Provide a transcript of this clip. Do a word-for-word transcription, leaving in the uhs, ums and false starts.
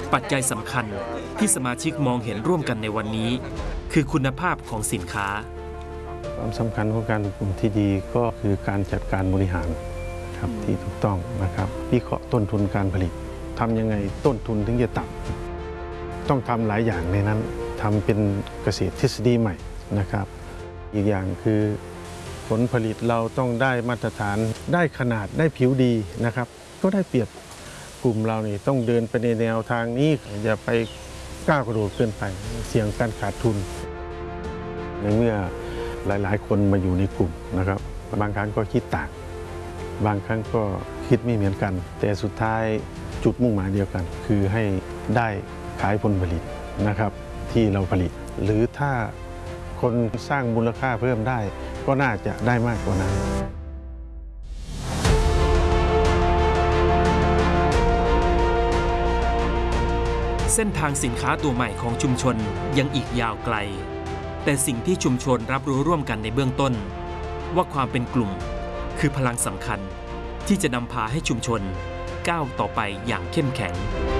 ปัจจัยสำคัญที่สมาชิกมองเห็นร่วมกันในวันนี้คือคุณภาพของสินค้าความสำคัญของการรวมกลุ่มที่ดีก็คือการจัดการบริหารครับที่ถูกต้องนะครับวิเคราะห์ต้นทุนการผลิตทำยังไงต้นทุนถึงจะต่ำต้องทำหลายอย่างในนั้นทำเป็นเกษตรทฤษฎีใหม่นะครับอีกอย่างคือผลผลิตเราต้องได้มาตรฐานได้ขนาดได้ผิวดีนะครับก็ได้เปรียบกลุ่มเรานี่ต้องเดินไปในแนวทางนี้อย่าไปก้าวกระโดดเกินไปเสี่ยงการขาดทุนในเมื่อหลายๆคนมาอยู่ในกลุ่มนะครับบางครั้งก็คิดต่างบางครั้งก็คิดไม่เหมือนกันแต่สุดท้ายจุดมุ่งหมายเดียวกันคือให้ได้ขายผลผลิตนะครับที่เราผลิตหรือถ้าคนสร้างมูลค่าเพิ่มได้ก็น่าจะได้มากกว่านั้นเส้นทางสินค้าตัวใหม่ของชุมชนยังอีกยาวไกลแต่สิ่งที่ชุมชนรับรู้ร่วมกันในเบื้องต้นว่าความเป็นกลุ่มคือพลังสำคัญที่จะนำพาให้ชุมชนก้าวต่อไปอย่างเข้มแข็ง